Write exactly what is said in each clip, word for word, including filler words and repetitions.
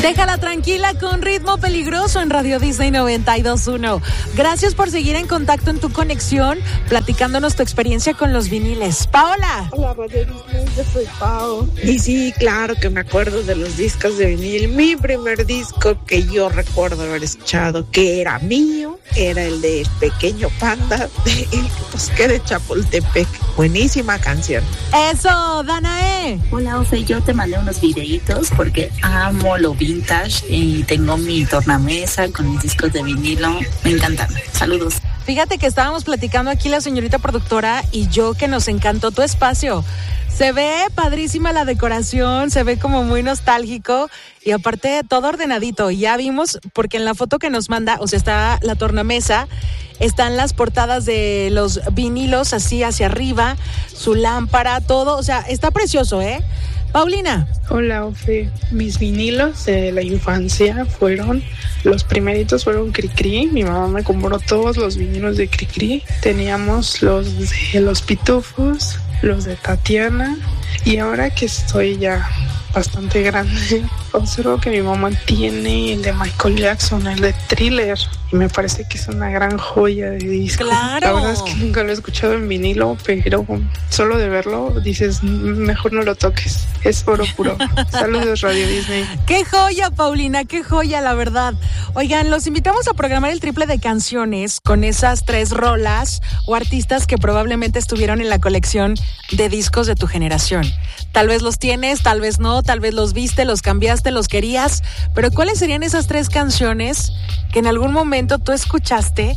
Déjala tranquila con Ritmo Peligroso en Radio Disney noventa y dos punto uno. Gracias por seguir en contacto en tu conexión, platicándonos tu experiencia con los viniles. Paola. Hola, Radio Disney, yo soy Pao. Y sí, claro que me acuerdo de los discos de vinil. Mi primer disco que yo recuerdo haber escuchado, que era mío, era el de Pequeño Panda, de El Bosque de Chapultepec. Buenísima canción. Eso, Danae. Hola, Ofe, yo te mandé unos videitos porque amo lo vintage y tengo mi tornamesa con mis discos de vinilo. Me encantan. Saludos. Fíjate que estábamos platicando aquí la señorita productora y yo, que nos encantó tu espacio. Se ve padrísima la decoración, se ve como muy nostálgico y aparte todo ordenadito. Ya vimos, porque en la foto que nos manda, o sea, está la tornamesa, están las portadas de los vinilos así hacia arriba, su lámpara, todo, o sea, está precioso, ¿eh? Paulina. Hola, Ofe. Mis vinilos de la infancia fueron, los primeritos fueron Cricri. Mi mamá me compró todos los vinilos de Cricri. Teníamos los de Los Pitufos, los de Tatiana, y ahora que estoy ya bastante grande, observo que mi mamá tiene el de Michael Jackson, el de Thriller, y me parece que es una gran joya de disco. Claro. La verdad es que nunca lo he escuchado en vinilo, pero solo de verlo dices, mejor no lo toques, es oro puro. Saludos, Radio Disney. ¡Qué joya, Paulina! ¡Qué joya, la verdad! Oigan, los invitamos a programar el triple de canciones con esas tres rolas o artistas que probablemente estuvieron en la colección de discos de tu generación. Tal vez los tienes, tal vez no, tal vez los viste, los cambiaste, los querías, pero ¿cuáles serían esas tres canciones que en algún momento tú escuchaste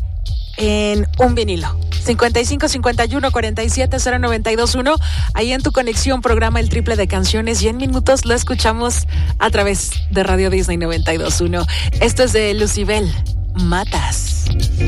en un vinilo? cincuenta y cinco, cincuenta y uno, cuarenta y siete, cero noventa y dos uno. Ahí en tu conexión programa el triple de canciones y en minutos lo escuchamos a través de Radio Disney noventa y dos punto uno. Esto es de Lucibel, Matas.